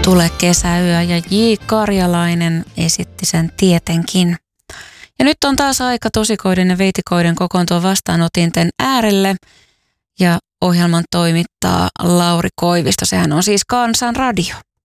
Tule kesäyö ja J. Karjalainen esitti sen tietenkin. Ja nyt on taas aika tosikoiden ja veitikoiden kokoontua vastaanotinten äärelle ja ohjelman toimittaa Lauri Koivisto. Sehän on siis Kansan radio.